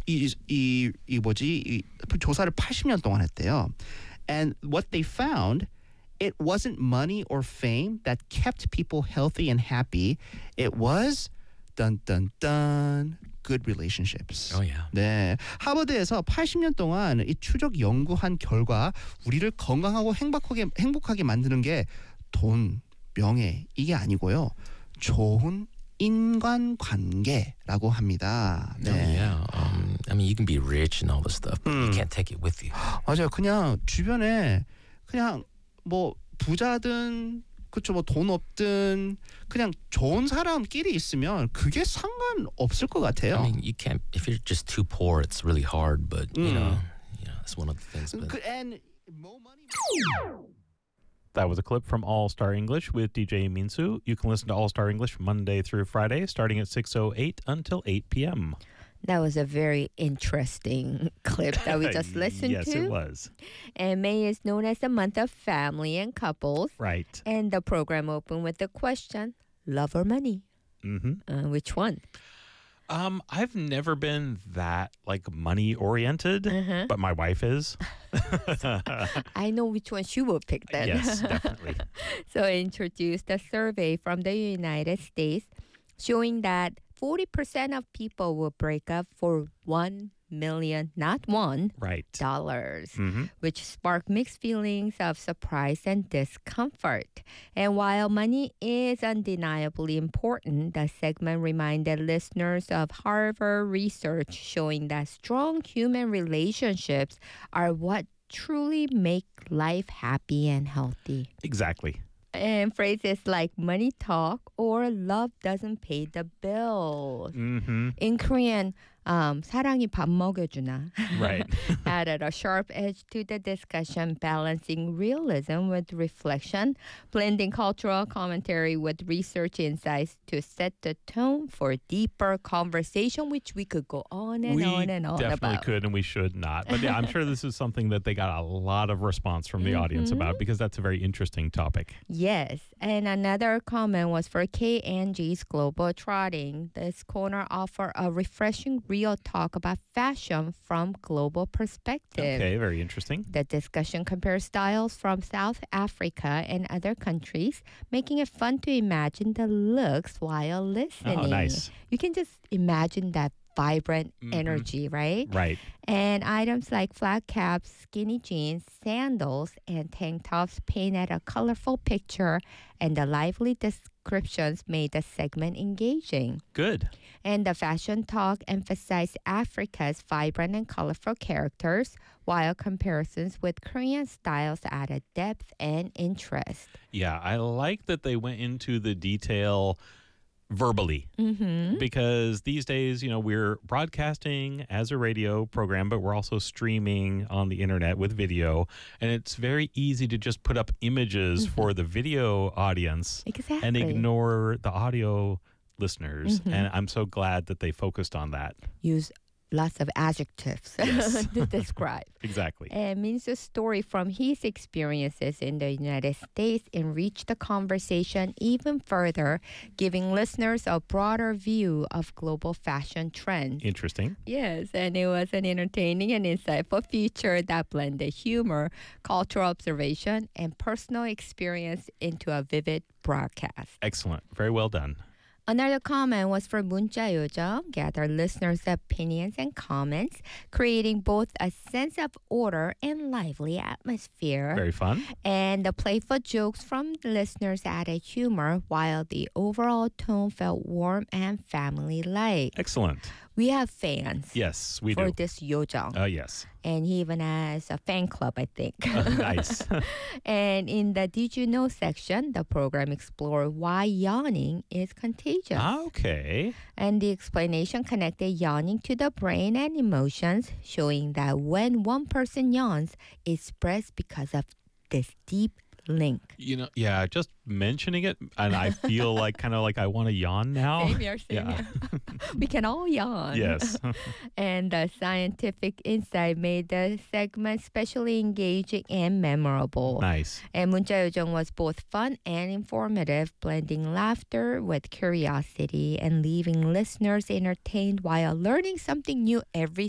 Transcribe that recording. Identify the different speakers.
Speaker 1: 이 조사를 80년 동안 했대요. And what they found, it wasn't money or fame that kept people healthy and happy. It was dun dun dun good relationships.
Speaker 2: Oh yeah.
Speaker 1: 네, 하버드에서 80년 동안 이 추적 연구한 결과 우리를 건강하고 행복하게 만드는 게 돈, 명예 이게 아니고요. 좋은 인간관계라고 합니다. 네.
Speaker 2: Oh yeah. I mean, you can be rich and all this stuff, but you can't take it with you.
Speaker 1: 맞아요. 그냥 주변에 그냥 뭐 부자든 그쵸 뭐 돈 없든 그냥 좋은 사람끼리 있으면 그게 상관없을 것 같아요.
Speaker 2: I mean, you can't if you're just too poor. It's really hard, but you know, it's one of the things. But
Speaker 1: And more money.
Speaker 3: That was a clip from All Star English with DJ Minsu. You can listen to All Star English Monday through Friday, starting at 6:08 until 8 p.m.
Speaker 4: That was a very interesting clip that we just listened
Speaker 3: yes,
Speaker 4: to.
Speaker 3: Yes, it was.
Speaker 4: And May is known as the month of family and couples.
Speaker 3: Right.
Speaker 4: And the program opened with the question, love or money?
Speaker 3: Mm-hmm.
Speaker 4: Which one?
Speaker 3: I've never been that like money oriented, but my wife is.
Speaker 4: I know which one she will pick then.
Speaker 3: Yes, definitely.
Speaker 4: So I introduced a survey from the United States showing that 40% of people will break up for $1 million, not one,
Speaker 3: Right.
Speaker 4: dollars,
Speaker 3: Mm-hmm.
Speaker 4: which spark mixed feelings of surprise and discomfort. And while money is undeniably important, the segment reminded listeners of Harvard research showing that strong human relationships are what truly make life happy and healthy.
Speaker 3: Exactly.
Speaker 4: And phrases like money talk or love doesn't pay the bills.
Speaker 3: Mm-hmm.
Speaker 4: In Korean, 사랑이 밥 먹여주나
Speaker 3: Right.
Speaker 4: added a sharp edge to the discussion, balancing realism with reflection, blending cultural commentary with research insights to set the tone for deeper conversation, which we could go on and on and on
Speaker 3: We definitely
Speaker 4: about.
Speaker 3: could, and we should not. But yeah, I'm sure this is something that they got a lot of response from the audience about because that's a very interesting topic.
Speaker 4: Yes, and another comment was for K. Angie's Global Trotting. This corner offer a refreshing real talk about fashion from global perspective.
Speaker 3: Okay, very interesting.
Speaker 4: The discussion compares styles from South Africa and other countries, making it fun to imagine the looks while listening.
Speaker 3: Oh, nice.
Speaker 4: You can just imagine that vibrant energy, right?
Speaker 3: Right.
Speaker 4: And items like flat caps, skinny jeans, sandals, and tank tops painted a colorful picture, and the lively descriptions made the segment engaging.
Speaker 3: Good.
Speaker 4: And the fashion talk emphasized Africa's vibrant and colorful characters, while comparisons with Korean styles added depth and interest.
Speaker 3: Yeah, I like that they went into the detail verbally because these days, you know, we're broadcasting as a radio program, but we're also streaming on the internet with video, and it's very easy to just put up images for the video audience
Speaker 4: Exactly.
Speaker 3: and ignore the audio listeners. And I'm so glad that they focused on that.
Speaker 4: Use lots of adjectives
Speaker 3: Yes.
Speaker 4: to describe.
Speaker 3: Exactly.
Speaker 4: And Minsu's story from his experiences in the United States enriched the conversation even further, giving listeners a broader view of global fashion trends.
Speaker 3: Interesting.
Speaker 4: Yes, and it was an entertaining and insightful feature that blended humor, cultural observation, and personal experience into a vivid broadcast.
Speaker 3: Excellent. Very well done.
Speaker 4: Another comment was for 문자 요정, gather listeners' opinions and comments, creating both a sense of order and lively atmosphere.
Speaker 3: Very fun.
Speaker 4: And the playful jokes from the listeners added humor, while the overall tone felt warm and family-like.
Speaker 3: Excellent.
Speaker 4: We have fans
Speaker 3: Yes, we
Speaker 4: for
Speaker 3: do.
Speaker 4: this 요정.
Speaker 3: Yes.
Speaker 4: And he even has a fan club, I think.
Speaker 3: Nice.
Speaker 4: And in the Did You Know section, the program explored why yawning is contagious.
Speaker 3: Okay.
Speaker 4: And the explanation connected yawning to the brain and emotions, showing that when one person yawns, it spreads because of this deep link.
Speaker 3: You know, yeah, just mentioning it, and I feel like kind of like I want to yawn now.
Speaker 4: Same here. We can all yawn.
Speaker 3: Yes.
Speaker 4: And the scientific insight made the segment especially engaging and memorable.
Speaker 3: Nice.
Speaker 4: And 문자 요정 was both fun and informative, blending laughter with curiosity and leaving listeners entertained while learning something new every